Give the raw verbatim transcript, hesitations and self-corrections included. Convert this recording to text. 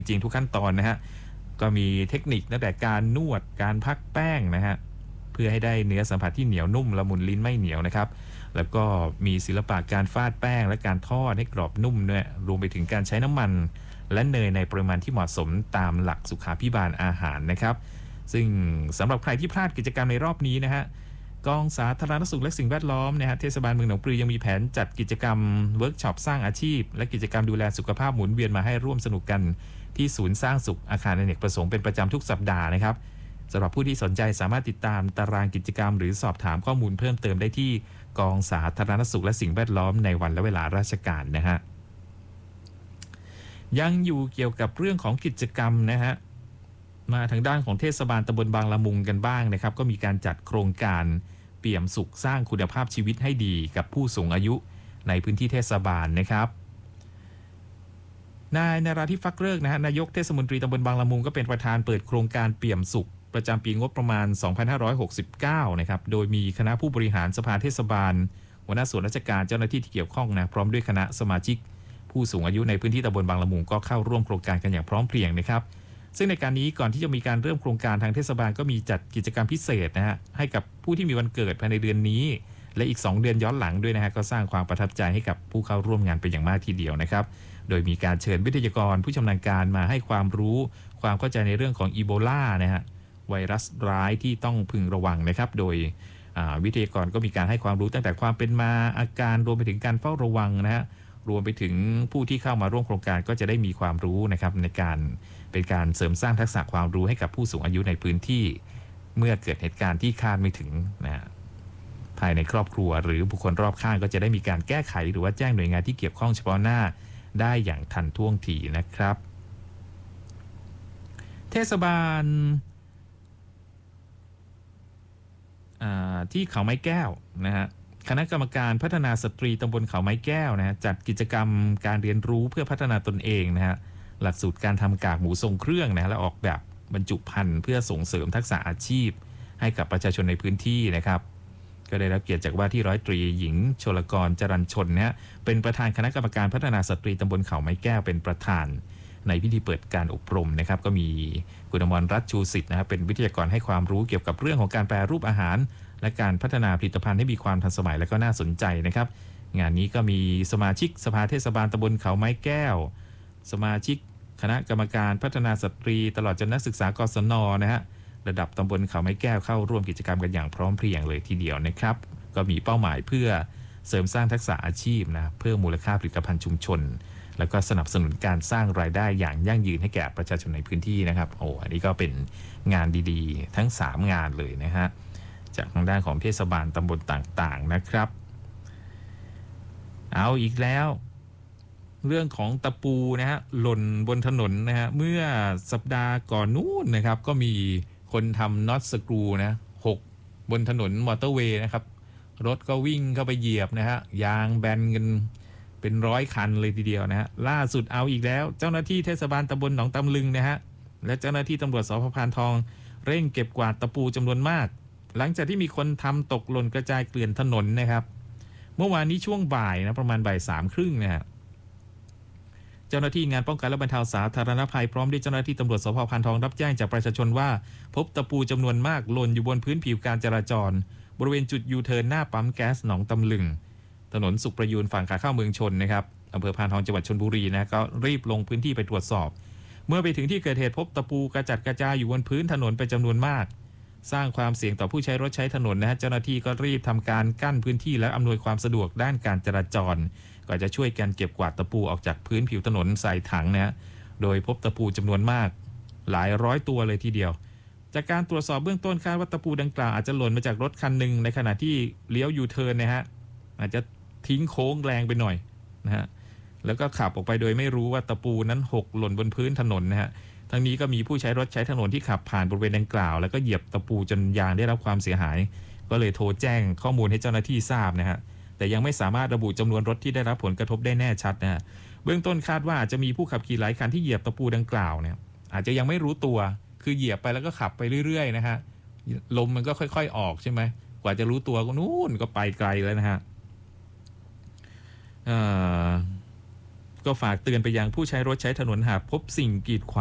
จริงทุกขั้นตอนนะฮะก็มีเทคนิคตั้งแต่การนวดการพักแป้งนะฮะเพื่อให้ได้เนื้อสัมผัสที่เหนียวนุ่มละมุนลิ้นไม่เหนียวนะครับแล้วก็มีศิลปะการฟาดแป้งและการทอดให้กรอบนุ่มเนี่ยรวมไปถึงการใช้น้ำมันและเนยในปริมาณที่เหมาะสมตามหลักสุขาภิบาลอาหารนะครับซึ่งสำหรับใครที่พลาดกิจกรรมในรอบนี้นะฮะกองสาธารณสุขและสิ่งแวดล้อมนะฮะเทศบาลเมืองหนองปลือยังมีแผนจัดกิจกรรมเวิร์กช็อปสร้างอาชีพและกิจกรรมดูแลสุขภาพหมุนเวียนมาให้ร่วมสนุกกันที่ศูนย์สร้างสุขอาคารอเนกประสงค์เป็นประจำทุกสัปดาห์นะครับสำหรับผู้ที่สนใจสามารถติดตามตารางกิจกรรมหรือสอบถามข้อมูลเพิ่มเติมได้ที่กองสาธารณสุขและสิ่งแวดล้อมในวันและเวลาราชการนะฮะยังอยู่เกี่ยวกับเรื่องของกิจกรรมนะฮะมาทางด้านของเทศบาลตำบลบางละมุงกันบ้างนะครับก็มีการจัดโครงการเปี่ยมสุขสร้างคุณภาพชีวิตให้ดีกับผู้สูงอายุในพื้นที่เทศบาลนะครับนายนราธิปฟักเลิกนะฮะนายกเทศมนตรีตำบลบางละมุงก็เป็นประธานเปิดโครงการเปี่ยมสุขประจำปีงบประมาณสองพันห้าร้อยหกสิบเก้านะครับโดยมีคณะผู้บริหารสภาเทศบาลหัวหน้าส่วนราชการเจ้าหน้าที่ที่เกี่ยวข้องนะพร้อมด้วยคณะสมาชิกผู้สูงอายุในพื้นที่ตำบลบางละมุงก็เข้าร่วมโครงการกันอย่างพร้อมเพรียงนะครับซึ่งในการนี้ก่อนที่จะมีการเริ่มโครงการทางเทศบาลก็มีจัดกิจกรรมพิเศษนะฮะให้กับผู้ที่มีวันเกิดภายในเดือนนี้และอีกสองเดือนย้อนหลังด้วยนะฮะก็สร้างความประทับใจให้กับผู้เข้าร่วมงานเป็นอย่างมากทีเดียวนะครับโดยมีการเชิญวิทยากรผู้ชำนาญการมาให้ความรู้ความเข้าใจในเรื่องของอีโบลานะฮะไวรัสร้ายที่ต้องพึงระวังนะครับโดยวิทยากรก็มีการให้ความรู้ตั้งแต่ความเป็นมาอาการรวมไปถึงการเฝ้าระวังนะฮะรวมไปถึงผู้ที่เข้ามาร่วมโครงการก็จะได้มีความรู้นะครับในการเป็นการเสริมสร้างทักษะความรู้ให้กับผู้สูงอายุในพื้นที่เมื่อเกิดเหตุการณ์ที่คาดไม่ถึงนะภายในครอบครัวหรือบุคคลรอบข้างก็จะได้มีการแก้ไขหรือว่าแจ้งหน่วยงานที่เกี่ยวข้องเฉพาะหน้าได้อย่างทันท่วงทีนะครับเทศบาลที่เขาไม้แก้วนะฮะคณะกรรมการพัฒนาสตรีตำบลเขาไม้แก้วนะฮะจัดกิจกรรมการเรียนรู้เพื่อพัฒนาตนเองนะฮะหลักสูตรการทำกากหมูทรงเครื่องนะและออกแบบบรรจุภัณฑ์เพื่อส่งเสริมทักษะอาชีพให้กับประชาชนในพื้นที่นะครับก็ได้รับเกียรติจากว่าที่ร้อยตรีหญิงชลกรจรัญชนนะฮะเป็นประธานคณะกรรมการพัฒนาสตรีตำบลเขาไม้แก้วเป็นประธานในพิธีเปิดการอบรมนะครับก็มีคุณอมรรัตน์ชูสิทธิ์นะครับเป็นวิทยากรให้ความรู้เกี่ยวกับเรื่องของการแปรรูปอาหารและการพัฒนาผลิตภัณฑ์ให้มีความทันสมัยและก็น่าสนใจนะครับงานนี้ก็มีสมาชิกสภาเทศบาลตำบลเขาไม้แก้วสมาชิกคณะกรรมการพัฒนาสตรีตลอดจนนักศึกษากศน.นะฮะระดับตำบลเขาไม้แก้วเข้าร่วมกิจกรรมกันอย่างพร้อมเพรียงเลยทีเดียวนะครับก็มีเป้าหมายเพื่อเสริมสร้างทักษะอาชีพนะเพิ่มมูลค่าผลิตภัณฑ์ชุมชนแล้วก็สนับสนุนการสร้างรายได้อย่างยั่งยืนให้แก่ประชาชนในพื้นที่นะครับโอ้อันนี้ก็เป็นงานดีๆทั้งสามงานเลยนะฮะจากทางด้านของเทศบาลตำบลต่างๆนะครับเอาอีกแล้วเรื่องของตะปูนะฮะหล่นบนถนนนะฮะเมื่อสัปดาห์ก่อนนู้นนะครับก็มีคนทำน็อตสกรูนะหกบนถนนมอเตอร์เวย์นะครับรถก็วิ่งเข้าไปเหยียบนะฮะยางแบนกันเป็นร้อยคันเลยทีเดียวนะฮะล่าสุดเอาอีกแล้วเจ้าหน้าที่เทศบาลตำบลหนองตำลึงนะฮะและเจ้าหน้าที่ตำรวจสภ.พานทองเร่งเก็บกวาดตะปูจำนวนมากหลังจากที่มีคนทำตกหล่นกระจายเกลื่อนถนนนะครับเมื่อวานนี้ช่วงบ่ายนะประมาณบ่ายสามครึ่งนะฮะเจ้าหน้าที่งานป้องกันและบรรเทาสาธารณภัยพร้อมด้วยเจ้าหน้าที่ตำรวจสภ.พานทองรับแจ้งจากประชาชนว่าพบตะปูจำนวนมากหล่นอยู่บนพื้นผิวการจราจรบริเวณจุดยูเทิร์นหน้าปั๊มแก๊สหนองตำลึงถนนสุขประยูนฝั่งขาเข้าเมืองชนนะครับอำเภอพานทองจังหวัดชลบุรีนะก็รีบลงพื้นที่ไปตรวจสอบเมื่อไปถึงที่เกิดเหตุพบตะปูกระจัดกระจายอยู่บนพื้นถนนเป็นจำนวนมากสร้างความเสี่ยงต่อผู้ใช้รถใช้ถนนนะฮะเจ้าหน้าที่ก็รีบทำการกั้นพื้นที่และอำนวยความสะดวกด้านการจราจรก็จะช่วยกันเก็บกวาดตะปูออกจากพื้นผิวถนนใส่ถังนะฮะโดยพบตะปูจำนวนมากหลายร้อยตัวเลยทีเดียวจากการตรวจสอบเบื้องต้นคาดว่าตะปูดังกล่าวอาจจะหล่นมาจากรถคันหนึ่งในขณะที่เลี้ยวยูเทิร์นนะฮะอาจจะทิ้งโค้งแรงไปหน่อยนะฮะแล้วก็ขับออกไปโดยไม่รู้ว่าตะปูนั้นหกหล่นบนพื้นถนนนะฮะทั้งนี้ก็มีผู้ใช้รถใช้ถนนที่ขับผ่านบริเวณดังกล่าวแล้วก็เหยียบตะปูจนยางได้รับความเสียหายก็เลยโทรแจ้งข้อมูลให้เจ้าหน้าที่ทราบนะฮะแต่ยังไม่สามารถระบุจำนวนรถที่ได้รับผลกระทบได้แน่ชัดนะฮะเบื้องต้นคาดว่าจะมีผู้ขับขี่หลายคันที่เหยียบตะปูดังกล่าวเนี่ยอาจจะยังไม่รู้ตัวคือเหยียบไปแล้วก็ขับไปเรื่อยๆนะฮะลมมันก็ค่อยๆออกใช่ไหมกว่าจะรู้ตัวก็นู่นก็ไปไกลแล้วนะฮะก็ฝากเตือนไปยังผู้ใช้รถใช้ถนนหากพบสิ่งกีดขวาง